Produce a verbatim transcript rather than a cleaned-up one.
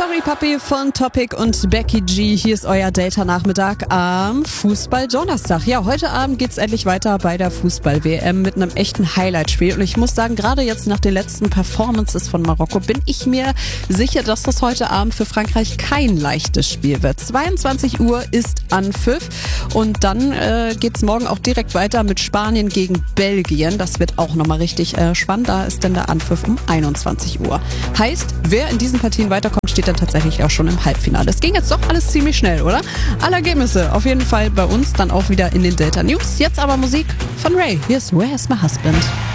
Sorry Papi von Topic und Becky G. Hier ist euer Delta-Nachmittag am Fußball-Donnerstag. Ja, heute Abend geht's endlich weiter bei der Fußball-W M mit einem echten Highlight-Spiel. Und ich muss sagen, gerade jetzt nach den letzten Performances von Marokko bin ich mir sicher, dass das heute Abend für Frankreich kein leichtes Spiel wird. zweiundzwanzig Uhr ist Anpfiff und dann äh, geht's morgen auch direkt weiter mit Spanien gegen Belgien. Das wird auch nochmal richtig äh, spannend. Da ist dann der Anpfiff um einundzwanzig Uhr. Heißt, wer in diesen Partien weiterkommt, steht dann tatsächlich auch schon im Halbfinale. Es ging jetzt doch alles ziemlich schnell, oder? Alle Ergebnisse auf jeden Fall bei uns dann auch wieder in den Delta News. Jetzt aber Musik von Ray. Hier ist Where's My Husband?